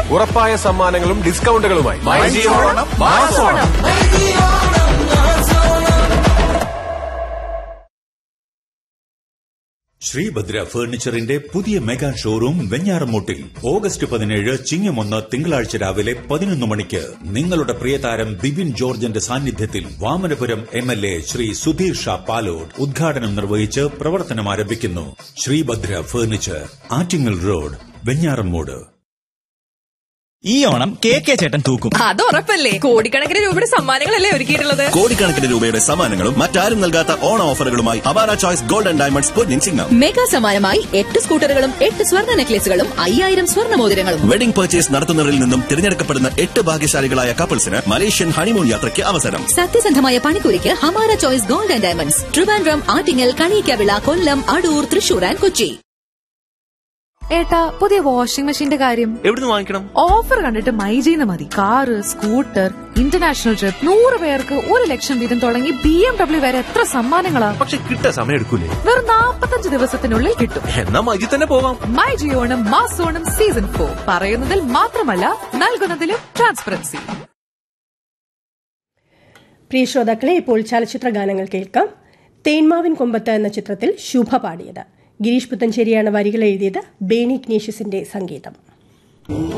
ഉറപ്പായ സമ്മാനങ്ങളും ഡിസ്കൗണ്ടുകളുമായി ശ്രീഭദ്ര ഫർണിച്ചറിന്റെ പുതിയ മെഗാ ഷോറൂം വെഞ്ഞാറമൂട്ടിൽ ഓഗസ്റ്റ് 17 ചിങ്ങം 1 തിങ്കളാഴ്ച രാവിലെ 11 മണിക്ക് നിങ്ങളുടെ പ്രിയതാരം ബിബിൻ ജോർജിന്റെ സാന്നിധ്യത്തിൽ വാമനപുരം MLA ശ്രീ സുധീർ ഷാ പാലോട് ഉദ്ഘാടനം നിർവഹിച്ച് പ്രവർത്തനം ആരംഭിക്കുന്നു. Sreebhadra furniture, Attingal road, Venjaramoodu. ഈ ഓണം KK ചേട്ടൻ തൂക്കും. അത് ഉറപ്പല്ലേ. കോടിക്കണക്കിന് രൂപയുടെ സമ്മാനങ്ങളല്ലേ ഒരുക്കിയിട്ടുള്ളത്. കോടിക്കണക്കിന് രൂപയുടെ സമ്മാനങ്ങളും മറ്റാരും നൽകാത്ത ഓണ ഓഫറുകളുമായി Awara choice gold and diamonds Ponnin Chingam. Mega സമ്മാനമായി 8 സ്കൂട്ടറുകളും 8 സ്വർണ്ണ നെക്ലേസുകളും 5000 സ്വർണ്ണ മോതിരങ്ങളും. വെഡിംഗ് പർച്ചേസ് നടത്തുന്നവരിൽ നിന്നും തിരഞ്ഞെടുക്കപ്പെടുന്ന 8 ഭാഗ്യശാലികളായ കപ്പിൾസിന് മലേഷ്യൻ ഹണിമൂൺ യാത്രയ്ക്ക് അവസരം. സത്യസന്ധമായ പണിക്കൂലിക്ക് Hamara choice gold and diamonds, Trivandrum, Attingal, Kaliyakkavilai, Kollam, Adoor, Thrissur and Kochi. ഏട്ടാ, പുതിയ വാഷിംഗ് മെഷീന്റെ കാര്യം എവിടുന്ന് വാങ്ങിക്കണം? ഓഫർ കണ്ടിട്ട് മൈജിന്ന് മതി. കാറ്, സ്കൂട്ടർ, ഇന്റർനാഷണൽ ട്രിപ്പ്, 100 പേർക്ക് 1 ലക്ഷം വീതം തുടങ്ങി BMW വരെ എത്ര സമ്മാനങ്ങളാ. പക്ഷെ കിട്ടാൻ സമയം എടുക്കൂലേ? വെറും 45 ദിവസത്തിനുള്ളിൽ കിട്ടും. എന്നാ മൈജി തന്നെ പോവാം. മൈജി ഓണം മാസോണം സീസൺ 4 പറയുന്നതിൽ മാത്രമല്ല നൽകുന്നതിലും ട്രാൻസ്പെറൻസി. പ്രിയ ശ്രോതാക്കളെ, ഇപ്പോൾ ചലച്ചിത്ര ഗാനങ്ങൾ കേൾക്കാം. തേന്മാവിൻ കൊമ്പത്ത് എന്ന ചിത്രത്തിൽ ശുഭ പാടിയത്. ഗിരീഷ് പുത്തഞ്ചേരിയാണ് വരികൾ എഴുതിയത്. ബേണി ഇഗ്നേഷ്യസിന്റെ സംഗീതം.